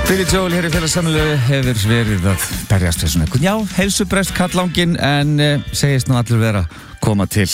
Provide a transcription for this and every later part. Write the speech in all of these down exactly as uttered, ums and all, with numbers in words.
Billy Joel hér í félagssamlegu hefur verið að berjast við svona já, heilsubrest kallangin en uh, segist nú allir vera koma til.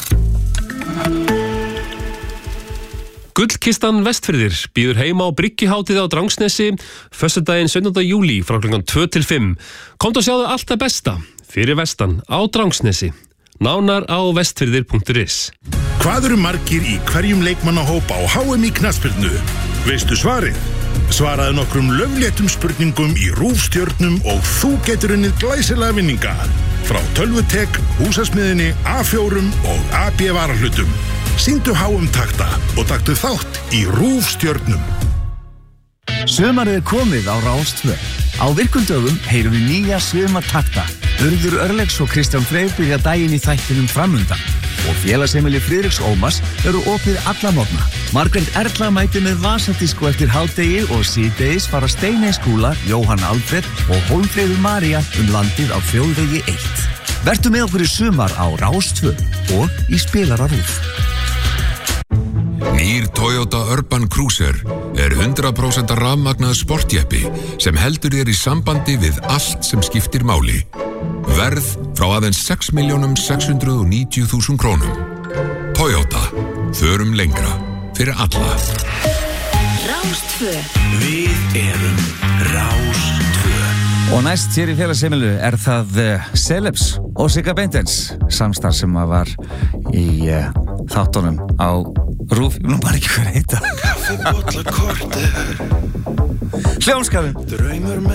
Gullkistan Vestfirðir býður heima á Bryggjuhátíð á Drangsnesi föstudaginn sautjánda júlí frá klukkan tvö til fimm. Komdu að sjáðu allt það besta fyrir vestan á Drangsnesi. Nánar á vestfirðir punktur is. Hvað eru margir í hverjum leikmannahópa á H M í knattspyrnu? Veistu svarið? Svaraðu nokkrum lögléttum spurningum í rúfstjörnum og þú getur unnið glæsilega vinninga. Frá Tölvutek, Húsasmiðinni, A fjórum og A B varahlutum. Sýndu H M takta og taktu þátt í rúfstjörnum. Sumarið er komið á Rás tvö. Á virkum dögum heyrum við nýja sumartakta. Urður Örlegs og Kristján Freyr byrja daginn í þættinum framundan. Og félagsheimili Friðriks Ómars eru opið alla morgna. Margrét Erla mætir með vasadisko eftir hádegi og síðdegis fara Steiney Skúla, Jóhann Alfred og Hólmfríður María um landið á þjóðvegi eitt. Vertu með okkur í sumar á Rás tvö og í spilararúf. Nýr Toyota Urban Cruiser er hundrað prósent rafmagnað sportjeppi sem heldur þér í sambandi við allt sem skiptir máli. Verð frá aðeins sex milljónum sex hundruð níutíu þúsund krónum. Toyota, förum lengra fyrir alla. Rás tvö. Við erum Rás tvö. Og næst hér í félagsheimilu er það uh, Celebs og Sigga Beintens samstarf sem að var í uh, þáttunum á Rúf, nú bara ekki hver heita. Hljómskafinn.